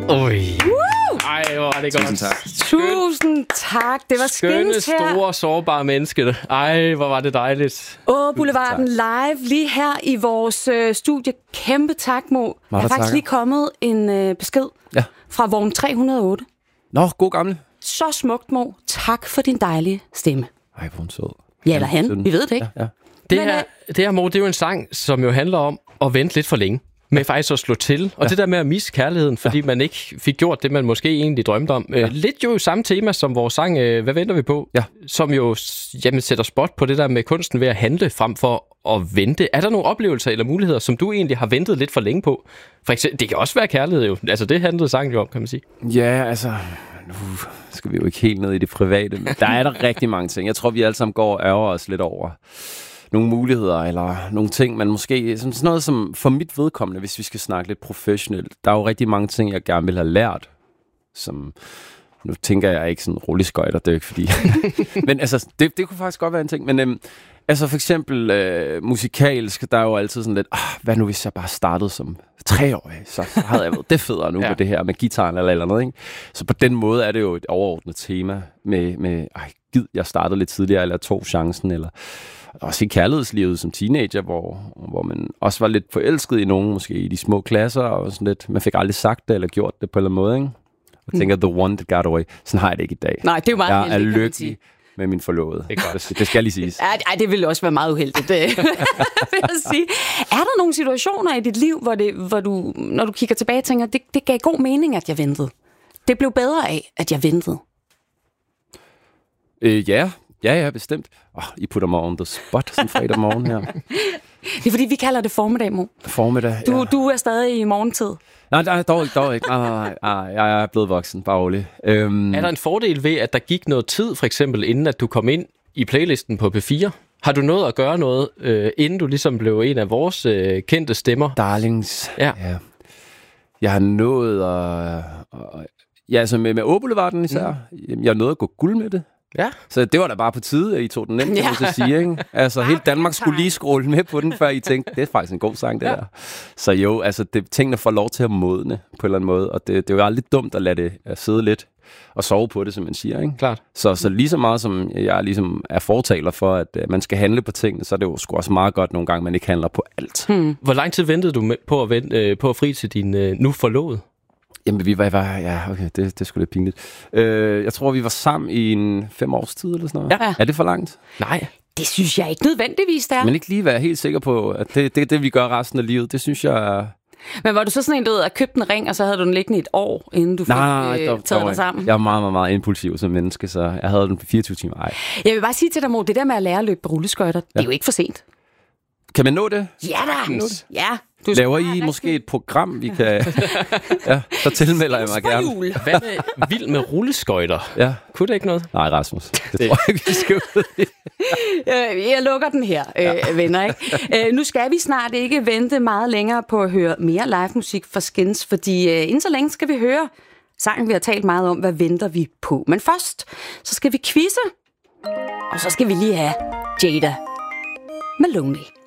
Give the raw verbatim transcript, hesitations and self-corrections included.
Oj. Ej, hvor er det godt. Tusind tak. Tusind tak. Det var skønne, skønt her. store, sårbare menneske. Ej, hvor var det dejligt. Åh, Boulevarden live lige her i vores øh, studie. Kæmpe tak, Mo. Der er faktisk takker. lige kommet en øh, besked ja. fra vogn tre hundrede og otte. Nå, god gamle. Så smukt, Mo. Tak for din dejlige stemme. Ej, hvor hun sød. Ja, eller han. Vi ved det ikke. Ja, ja. Det, Men, her, det her, Mo, det er jo en sang, som jo handler om at vente lidt for længe. Med faktisk at slå til. Og ja. det der med at misse kærligheden, fordi ja. man ikke fik gjort det, man måske egentlig drømte om. Ja. Lidt jo samme tema som vores sang, Hvad venter vi på? Ja. Som jo jamen, sætter spot på det der med kunsten ved at handle frem for at vente. Er der nogle oplevelser eller muligheder, som du egentlig har ventet lidt for længe på? For eksempel, det kan også være kærlighed jo. Altså det handlede sangen jo om, kan man sige. Ja, altså... Nu skal vi jo ikke helt ned i det private, men der er der rigtig mange ting. Jeg tror, vi alle sammen går og ærger os lidt over nogle muligheder, eller nogle ting, man måske... Sådan noget som for mit vedkommende, hvis vi skal snakke lidt professionelt, der er jo rigtig mange ting, jeg gerne vil have lært, som... Nu tænker jeg ikke sådan rulleskøjter, det er ikke fordi... men altså, det, det kunne faktisk godt være en ting, men... Øhm, altså for eksempel øh, musikalsk, der er jo altid sådan lidt, ah, hvad nu hvis jeg bare startede som treårig, så havde jeg været det federe nu ja. med det her, med gitaren eller eller noget, ikke? Så på den måde er det jo et overordnet tema med, med ej, gid, jeg startede lidt tidligere, eller tog chancen, eller også i kærlighedslivet som teenager, hvor, hvor man også var lidt forelsket i nogen, måske i de små klasser, og sådan lidt, man fik aldrig sagt det, eller gjort det på en eller anden måde, ikke? Og tænker, the one that got away. Sådan har jeg det ikke i dag. Nej, det er jo meget jeg heldig, er lykkelig med min forlovede. Det, det skal lige siges. Ej, det ville også være meget uheldigt, det vil jeg sige. Er der nogle situationer i dit liv, hvor, det, hvor du, når du kigger tilbage, tænker, det, det gav god mening, at jeg ventede? Det blev bedre af, at jeg ventede? Øh, ja, ja, ja, bestemt. Oh, I putter mig on the spot sådan fredag morgen her. Det er fordi, vi kalder det formiddag, Mo. Formiddag, du, ja. Du er stadig i morgentid. Nej, nej, dog ikke, dog ikke. Nej, nej, nej, jeg er blevet voksen, bare rolig. Øhm... Er der en fordel ved, at der gik noget tid, for eksempel, inden at du kom ind i playlisten på P fire? Har du nået at gøre noget, øh, inden du ligesom blev en af vores øh, kendte stemmer? Darlings. Ja. ja. Jeg har nået at... at ja, altså med, med Åboulevarden især. Mm. Jeg har nået at gå guld med det. Ja. Så det var da bare på tide, at I tog den nemt, kan man så sige, ikke? Altså, hele Danmark skulle lige scrolle med på den, før I tænkte, det er faktisk en god sang, det ja. der. Så jo, altså, det, tingene får lov til at modne på en eller anden måde, og det, det er jo aldrig dumt at lade det at sidde lidt og sove på det, som man siger, ikke? Klart. Så, så lige så meget, som jeg ligesom er fortaler for, at uh, man skal handle på tingene, så er det jo sgu også meget godt nogle gange, man ikke handler på alt. Hmm. Hvor lang tid ventede du med, på, at vente, øh, på at fri til din øh, nu forlovede? Jamen, vi var, var ja, okay, det, det er sgu lidt pinligt. Øh, jeg tror, vi var sammen i en fem års tid, eller sådan noget. Ja. Er det for langt? Nej. Det synes jeg ikke nødvendigvis, der. Men ikke lige være helt sikker på, at det er det, det, vi gør resten af livet. Det synes jeg... Men var du så sådan en, du ved, at købte en ring, og så havde du den liggende et år, inden du fik nej, øh, der, taget der dig sammen? Jeg var meget, meget, meget impulsiv som menneske, så jeg havde den på fireogtyve timer. Ej. Jeg vil bare sige til dig, Mo, det der med at lære at løbe på rulleskøjter, ja. det er jo ikke for sent. Kan man nå det? Ja da! Ja. Du Laver I rigtig... måske et program, vi kan... ja, så tilmelder jeg mig gerne. Hvad med vild med rulleskøjter? Ja. Kunne det ikke noget? Nej, Rasmus. Det, det. tror jeg ikke, vi skal ud i. Jeg lukker den her, ja. øh, venner. Ikke? Øh, nu skal vi snart ikke vente meget længere på at høre mere live musik fra Skins, fordi øh, inden så længe skal vi høre sangen, vi har talt meget om, hvad venter vi på. Men først, så skal vi quizze, og så skal vi lige have Jada med Lonely.